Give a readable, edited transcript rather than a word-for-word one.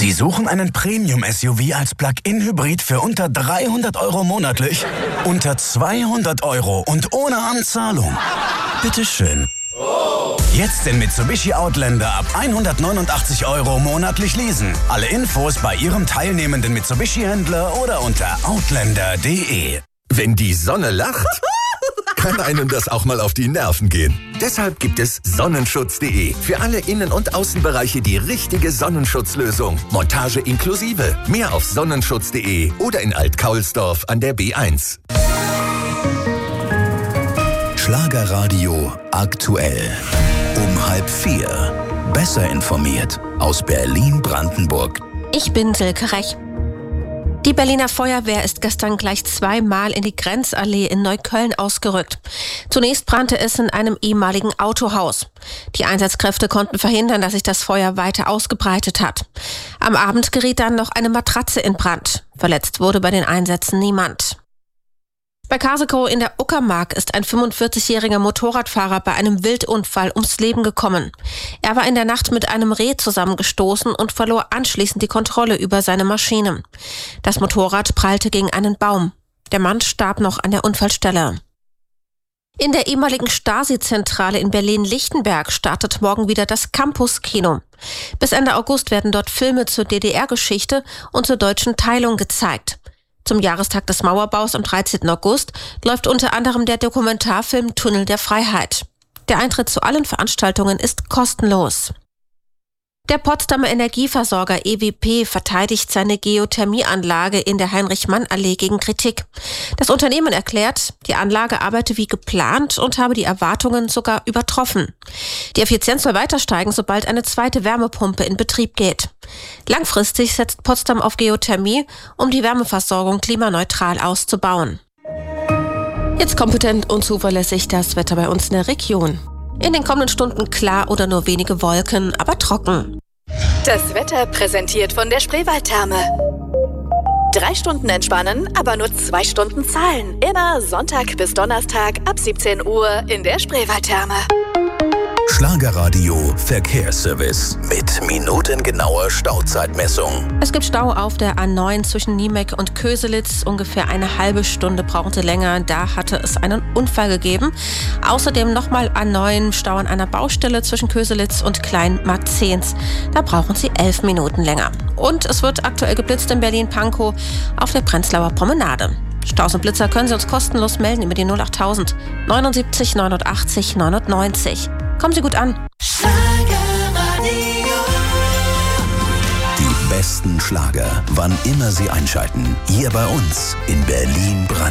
Sie suchen einen Premium-SUV als Plug-in-Hybrid für unter 300 € monatlich? Unter 200 € und ohne Anzahlung? Bitteschön. Jetzt den Mitsubishi Outlander ab 189 € monatlich leasen. Alle Infos bei Ihrem teilnehmenden Mitsubishi-Händler oder unter outlander.de. Wenn die Sonne lacht, kann einem das auch mal auf die Nerven gehen. Deshalb gibt es Sonnenschutz.de. Für alle Innen- und Außenbereiche die richtige Sonnenschutzlösung. Montage inklusive. Mehr auf Sonnenschutz.de oder in Alt-Kaulsdorf an der B1. Schlagerradio aktuell. Um 3:30. Besser informiert aus Berlin-Brandenburg. Ich bin Silke Rech. Die Berliner Feuerwehr ist gestern gleich 2-mal in die Grenzallee in Neukölln ausgerückt. Zunächst brannte es in einem ehemaligen Autohaus. Die Einsatzkräfte konnten verhindern, dass sich das Feuer weiter ausgebreitet hat. Am Abend geriet dann noch eine Matratze in Brand. Verletzt wurde bei den Einsätzen niemand. Bei Kasekow in der Uckermark ist ein 45-jähriger Motorradfahrer bei einem Wildunfall ums Leben gekommen. Er war in der Nacht mit einem Reh zusammengestoßen und verlor anschließend die Kontrolle über seine Maschine. Das Motorrad prallte gegen einen Baum. Der Mann starb noch an der Unfallstelle. In der ehemaligen Stasi-Zentrale in Berlin-Lichtenberg startet morgen wieder das Campus-Kino. Bis Ende August werden dort Filme zur DDR-Geschichte und zur deutschen Teilung gezeigt. Zum Jahrestag des Mauerbaus am 13. August läuft unter anderem der Dokumentarfilm Tunnel der Freiheit. Der Eintritt zu allen Veranstaltungen ist kostenlos. Der Potsdamer Energieversorger EWP verteidigt seine Geothermieanlage in der Heinrich-Mann-Allee gegen Kritik. Das Unternehmen erklärt, die Anlage arbeite wie geplant und habe die Erwartungen sogar übertroffen. Die Effizienz soll weiter steigen, sobald eine zweite Wärmepumpe in Betrieb geht. Langfristig setzt Potsdam auf Geothermie, um die Wärmeversorgung klimaneutral auszubauen. Jetzt kompetent und zuverlässig das Wetter bei uns in der Region. In den kommenden Stunden klar oder nur wenige Wolken, aber trocken. Das Wetter präsentiert von der Spreewaldtherme. 3 Stunden entspannen, aber nur 2 Stunden zahlen. Immer Sonntag bis Donnerstag ab 17 Uhr in der Spreewaldtherme. Schlagerradio Verkehrsservice mit minutengenauer Stauzeitmessung. Es gibt Stau auf der A9 zwischen Niemek und Köselitz. Ungefähr eine halbe Stunde brauchen Sie länger. Da hatte es einen Unfall gegeben. Außerdem nochmal A9 Stau an einer Baustelle zwischen Köselitz und Kleinmarzens. Da brauchen Sie 11 Minuten länger. Und es wird aktuell geblitzt in Berlin-Pankow auf der Prenzlauer Promenade. Staus und Blitzer können Sie uns kostenlos melden über die 08000 79 89 99. Kommen Sie gut an. Die besten Schlager, wann immer Sie einschalten. Hier bei uns in Berlin-Brandenburg.